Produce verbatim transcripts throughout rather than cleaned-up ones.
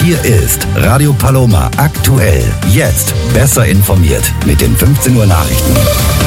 Hier ist Radio Paloma aktuell. Jetzt besser informiert mit den fünfzehn Uhr Nachrichten.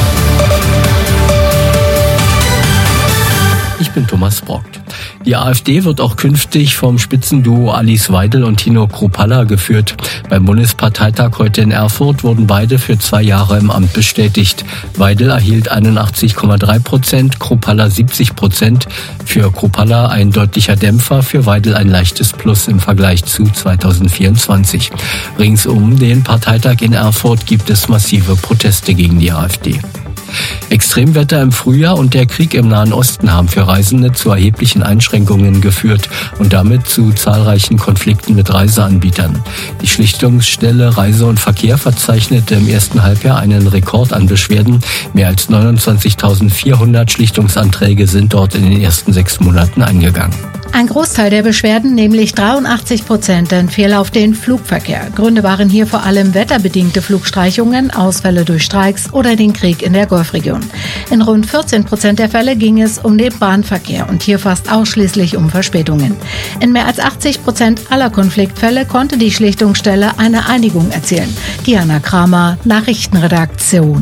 Ich bin Thomas Brockt. Die AfD wird auch künftig vom Spitzenduo Alice Weidel und Tino Kruppalla geführt. Beim Bundesparteitag heute in Erfurt wurden beide für zwei Jahre im Amt bestätigt. Weidel erhielt einundachtzig Komma drei Prozent, Kruppalla siebzig Prozent. Für Kruppalla ein deutlicher Dämpfer, für Weidel ein leichtes Plus im Vergleich zu zweitausendvierundzwanzig. Rings um den Parteitag in Erfurt gibt es massive Proteste gegen die AfD. Extremwetter im Frühjahr und der Krieg im Nahen Osten haben für Reisende zu erheblichen Einschränkungen geführt und damit zu zahlreichen Konflikten mit Reiseanbietern. Die Schlichtungsstelle Reise und Verkehr verzeichnete im ersten Halbjahr einen Rekord an Beschwerden. Mehr als neunundzwanzigtausendvierhundert Schlichtungsanträge sind dort in den ersten sechs Monaten eingegangen. Ein Großteil der Beschwerden, nämlich dreiundachtzig Prozent, entfiel auf den Flugverkehr. Gründe waren hier vor allem wetterbedingte Flugstreichungen, Ausfälle durch Streiks oder den Krieg in der Golfregion. In rund vierzehn Prozent der Fälle ging es um den Bahnverkehr und hier fast ausschließlich um Verspätungen. In mehr als achtzig Prozent aller Konfliktfälle konnte die Schlichtungsstelle eine Einigung erzielen. Diana Kramer, Nachrichtenredaktion.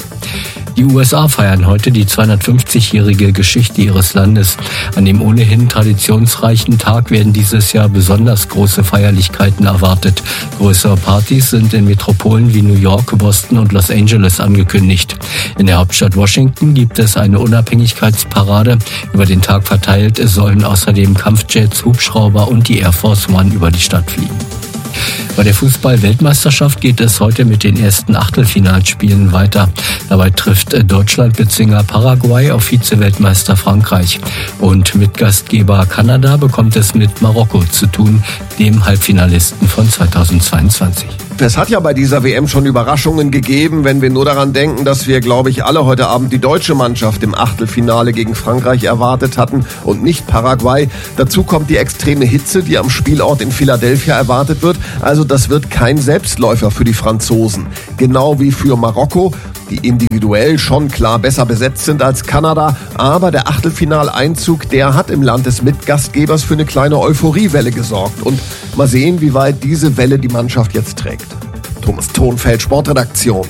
Die U S A feiern heute die zweihundertfünfzigjährige Geschichte ihres Landes. An dem ohnehin traditionsreichen Tag werden dieses Jahr besonders große Feierlichkeiten erwartet. Größere Partys sind in Metropolen wie New York, Boston und Los Angeles angekündigt. In der Hauptstadt Washington gibt es eine Unabhängigkeitsparade. Über den Tag verteilt sollen außerdem Kampfjets, Hubschrauber und die Air Force One über die Stadt fliegen. Bei der Fußball-Weltmeisterschaft geht es heute mit den ersten Achtelfinalspielen weiter. Dabei trifft Deutschland-Bezwinger Paraguay auf Vize-Weltmeister Frankreich. Und Mitgastgeber Kanada bekommt es mit Marokko zu tun, dem Halbfinalisten von zweitausendzweiundzwanzig. Es hat ja bei dieser W M schon Überraschungen gegeben, wenn wir nur daran denken, dass wir, glaube ich, alle heute Abend die deutsche Mannschaft im Achtelfinale gegen Frankreich erwartet hatten und nicht Paraguay. Dazu kommt die extreme Hitze, die am Spielort in Philadelphia erwartet wird. Also das wird kein Selbstläufer für die Franzosen. Genau wie für Marokko, die individuell schon klar besser besetzt sind als Kanada. Aber der Achtelfinaleinzug, der hat im Land des Mitgastgebers für eine kleine Euphoriewelle gesorgt. Und mal sehen, wie weit diese Welle die Mannschaft jetzt trägt. Thomas Thonfeld, Sportredaktion.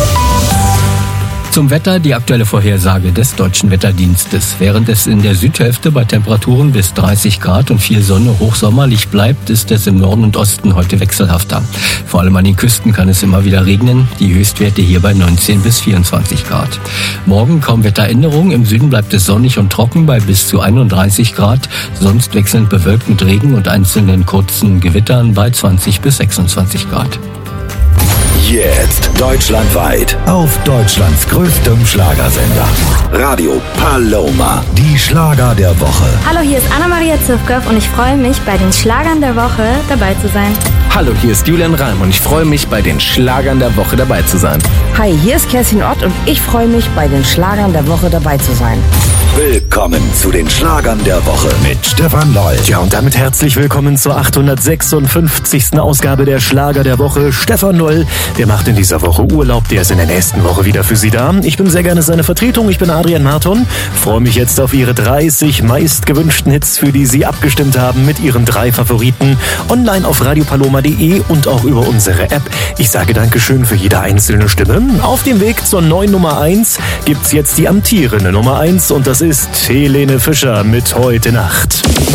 Zum Wetter die aktuelle Vorhersage des Deutschen Wetterdienstes. Während es in der Südhälfte bei Temperaturen bis dreißig Grad und viel Sonne hochsommerlich bleibt, ist es im Norden und Osten heute wechselhafter. Vor allem an den Küsten kann es immer wieder regnen. Die Höchstwerte hier bei neunzehn bis vierundzwanzig Grad. Morgen kaum Wetteränderung. Im Süden bleibt es sonnig und trocken bei bis zu einunddreißig Grad. Sonst wechselnd bewölkt mit Regen und einzelnen kurzen Gewittern bei zwanzig bis sechsundzwanzig Grad. Jetzt deutschlandweit auf Deutschlands größtem Schlagersender. Radio Paloma. Die Schlager der Woche. Hallo, hier ist Anna-Maria Zivkow und ich freue mich, bei den Schlagern der Woche dabei zu sein. Hallo, hier ist Julian Reim und ich freue mich, bei den Schlagern der Woche dabei zu sein. Hi, hier ist Kerstin Ott und ich freue mich, bei den Schlagern der Woche dabei zu sein. Willkommen zu den Schlagern der Woche mit Stefan Loll. Ja, und damit herzlich willkommen zur achthundertsechsundfünfzigsten Ausgabe der Schlager der Woche. Stefan Loll, der macht in dieser Woche Urlaub, der ist in der nächsten Woche wieder für Sie da. Ich bin sehr gerne seine Vertretung, ich bin Adrian Marton. Freue mich jetzt auf Ihre dreißig meist gewünschten Hits, für die Sie abgestimmt haben mit Ihren drei Favoriten. Online auf radiopaloma punkt de und auch über unsere App. Ich sage Dankeschön für jede einzelne Stimme. Auf dem Weg zur neuen Nummer eins gibt's jetzt die amtierende Nummer eins und das ist Helene Fischer mit Heute Nacht.